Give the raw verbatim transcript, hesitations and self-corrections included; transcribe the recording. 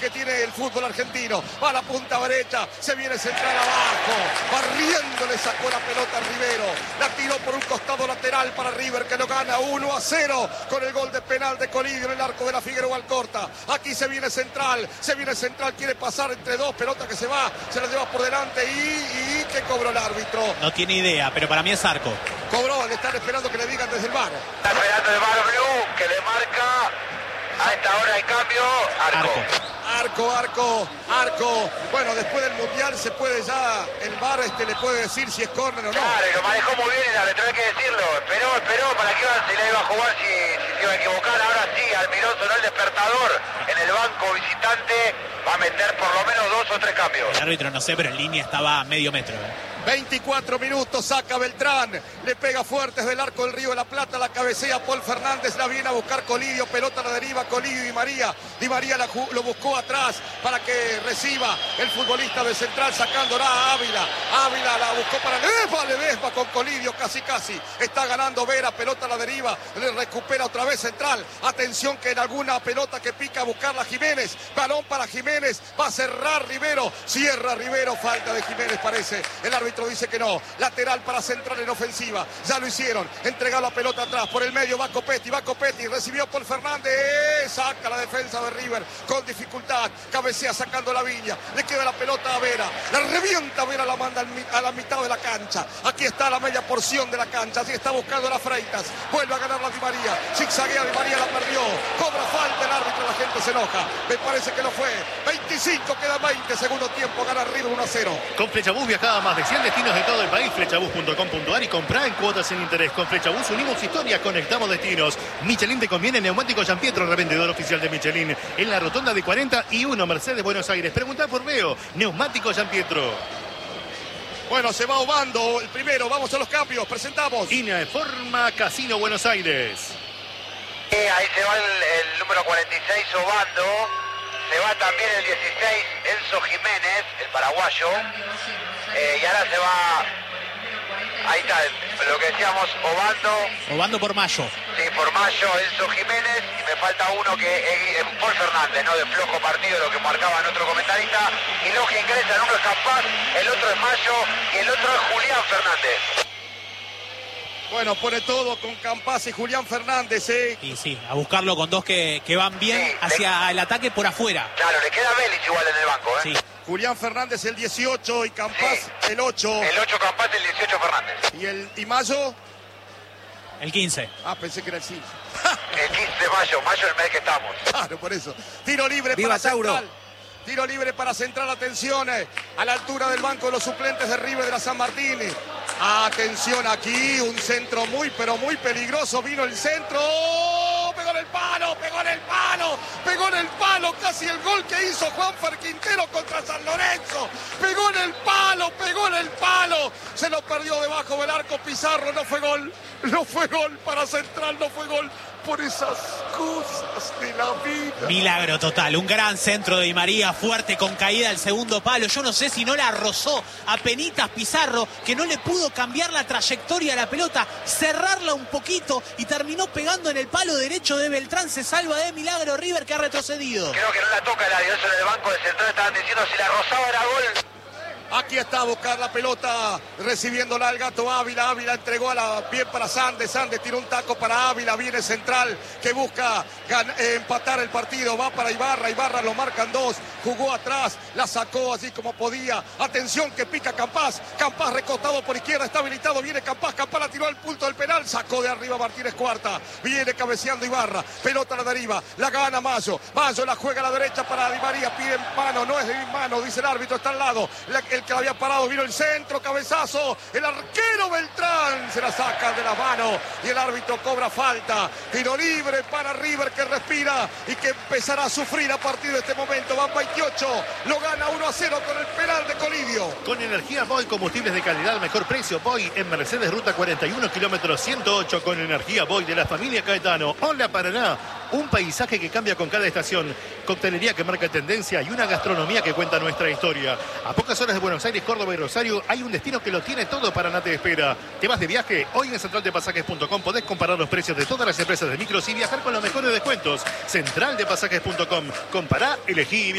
que tiene el fútbol argentino. Va a la punta derecha, se viene central abajo, barriendo, le sacó la pelota a Rivero, la tiró por un costado lateral para River, que lo gana uno a cero con el gol de penal de Colidio en el arco de la Figueroa Alcorta. Aquí se viene central, se viene central, quiere pasar entre dos, pelota que se va, se la lleva por delante y, y ¿qué cobró el árbitro? No tiene idea, pero para mí es arco. Cobró, le están esperando que le digan desde el bar. Está esperando el bar Blue, que le marca a esta hora el cambio, arco. Arco. Arco, arco, arco. Bueno, después del Mundial se puede ya, el V A R este le puede decir si es córner o no. Claro, y lo manejó muy bien el árbitro, hay que decirlo. Esperó, esperó, para que iba, se le iba a jugar si, si se iba a equivocar. Ahora sí, Almirón sonó el despertador en el banco visitante. Va a meter por lo menos dos o tres cambios. El árbitro no sé, pero en línea estaba a medio metro. ¿eh? veinticuatro minutos, saca Beltrán, le pega fuerte desde el arco del Río de la Plata, la cabecea Paul Fernández, la viene a buscar Colidio, pelota a la deriva, Colidio y Di María, Di María la, lo buscó atrás para que reciba el futbolista de Central, sacándola a Ávila, Ávila la buscó para Ledesma, Ledesma con Colidio, casi casi, está ganando Vera, pelota a la deriva, le recupera otra vez Central, atención que en alguna pelota que pica a buscarla Jiménez, balón para Jiménez, va a cerrar Rivero, cierra Rivero, falta de Jiménez parece, el árbitro dice que no, lateral para Central en ofensiva, ya lo hicieron, entregó la pelota atrás, por el medio va Copetti, va Copetti, recibió Paul Fernández, saca la defensa de River con dificultad, cabecea sacando la Viña, le queda la pelota a Vera, la revienta Vera, la manda a la mitad de la cancha, aquí está la media porción de la cancha, así está buscando las Freitas, vuelve a ganar la Di María, zigzaguea Di María, la perdió, cobra falta el árbitro, la gente se enoja, me parece que lo fue, veinticinco, queda veinte, segundo tiempo, gana River uno a cero. Con Flechabús viajaba más de cien destinos de todo el país, flechabús punto com punto ar y comprá en cuotas sin interés. Con Flechabús unimos historias, conectamos destinos. Michelin te conviene, neumático Gianpietro, revendedor oficial de Michelin. En la rotonda de cuarenta y uno, Mercedes, Buenos Aires. Preguntá por Veo, neumático Gianpietro. Bueno, se va Obando, el primero, vamos a los cambios, presentamos. Ineforma Casino Buenos Aires. Eh, ahí se va el, el número cuarenta y seis, Obando. Se va también el dieciséis, Enzo Jiménez, el paraguayo. Eh, y ahora se va, ahí está, lo que decíamos, Obando. Obando por Mayo. Sí, por Mayo, Enzo Jiménez. Y me falta uno que es Paul Fernández, ¿no? De flojo partido, lo que marcaba en otro comentarista. Y los que ingresan, uno es Campaz, el otro es Mayo y el otro es Julián Fernández. Bueno, pone todo con Campaz y Julián Fernández, ¿eh? Y sí, a buscarlo con dos que, que van bien sí, hacia le... el ataque por afuera. Claro, le queda Vélez igual en el banco, ¿eh? Sí. Julián Fernández el dieciocho y Campaz sí. el ocho. El ocho Campaz, el dieciocho Fernández. ¿Y el y Mayo? El quince. Ah, pensé que era el cinco. El quince de mayo, mayo el mes que estamos. Claro, por eso. Tiro libre Viva para Tauro. Central. Tiro libre para Central, atención, eh, a la altura del banco de los suplentes de River de la San Martín. Atención aquí, un centro muy, pero muy peligroso. Vino el centro, ¡oh! Pegó en el palo, pegó en el palo, pegó en el palo, casi el gol que hizo Juanfer Quintero contra San Lorenzo. Pegó en el palo, pegó en el palo. Se lo perdió debajo del arco Pizarro, no fue gol, no fue gol para Central, no fue gol. Por esas cosas de la vida. Milagro total, un gran centro de Di María, fuerte con caída al segundo palo. Yo no sé si no la rozó a penitas Pizarro, que no le pudo cambiar la trayectoria a la pelota, cerrarla un poquito y terminó pegando en el palo derecho de Beltrán. Se salva de milagro River, que ha retrocedido. Creo que no la toca el adiós en el banco de Central, estaban diciendo si la rozaba era gol. Aquí está a buscar la pelota, recibiéndola el Gato Ávila. Ávila entregó a la bien para Sandes. Sandes tiró un taco para Ávila. Viene Central que busca gan- eh, empatar el partido. Va para Ibarra. Ibarra lo marcan dos. Jugó atrás. La sacó así como podía. Atención que pica Campaz. Campaz recostado por izquierda. Está habilitado. Viene Campaz. Campaz la tiró al punto del penal. Sacó de arriba Martínez Cuarta. Viene cabeceando Ibarra. Pelota a la deriva. La gana Mayo. Mayo la juega a la derecha para Di María. Pide mano. No es de mano. Dice el árbitro. Está al lado. La, el que la había parado, vino el centro, cabezazo, el arquero Beltrán se la saca de las manos y el árbitro cobra falta. Tiro libre para River, que respira y que empezará a sufrir a partir de este momento. Van veintiocho, lo gana uno a cero con el penal de Colidio. Con energía Boy, combustibles de calidad al mejor precio. Boy en Mercedes, ruta cuarenta y uno, kilómetro ciento ocho, con energía Boy de la familia Caetano. Hola Paraná, un paisaje que cambia con cada estación, coctelería que marca tendencia y una gastronomía que cuenta nuestra historia. A pocas horas de Buenos Aires, Córdoba y Rosario hay un destino que lo tiene todo. Paraná te espera. ¿Te vas de viaje? Hoy en central de pasajes punto com podés comparar los precios de todas las empresas de micros y viajar con los mejores descuentos. central de pasajes punto com. Compará, elegí y viaja.